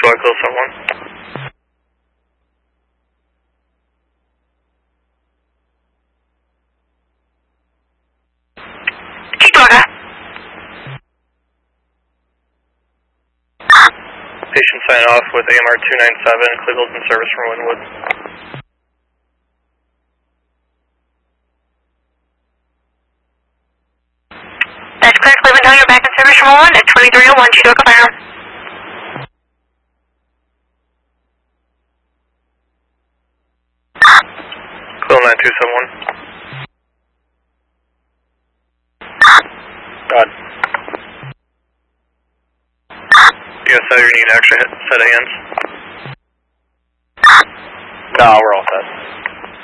Go close someone. Patient sign off with AMR 297, Cleveland's in service from Wynwood. That's clear, Cleveland, you're back in service from 1 at 2301, Chico Cabana. Cleveland 9271. God. You guys said you need an extra set of hands? No, we're all